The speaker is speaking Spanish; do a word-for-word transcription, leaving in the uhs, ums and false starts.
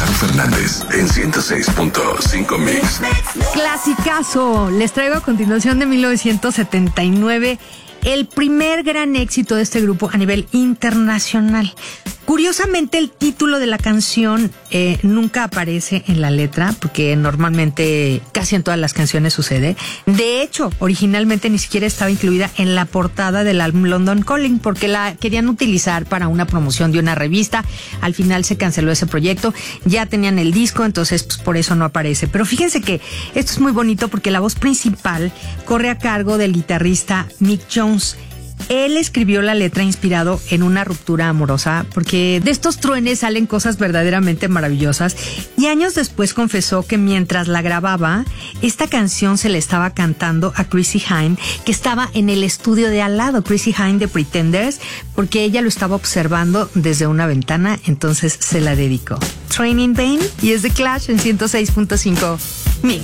Fernández en ciento seis punto cinco Mix. Clasicazo. Les traigo a continuación de mil novecientos setenta y nueve el primer gran éxito de este grupo a nivel internacional. Curiosamente, el título de la canción eh, nunca aparece en la letra, porque normalmente casi en todas las canciones sucede. De hecho, originalmente ni siquiera estaba incluida en la portada del álbum London Calling, porque la querían utilizar para una promoción de una revista. Al final se canceló ese proyecto. Ya tenían el disco, entonces pues, por eso no aparece. Pero fíjense que esto es muy bonito porque la voz principal corre a cargo del guitarrista Mick Jones. Él escribió la letra inspirado en una ruptura amorosa, porque de estos truenes salen cosas verdaderamente maravillosas, y años después confesó que mientras la grababa, esta canción se le estaba cantando a Chrissie Hynde, que estaba en el estudio de al lado, Chrissie Hynde de Pretenders, porque ella lo estaba observando desde una ventana, entonces se la dedicó. Train in Vain, y es The Clash en ciento seis punto cinco Mix.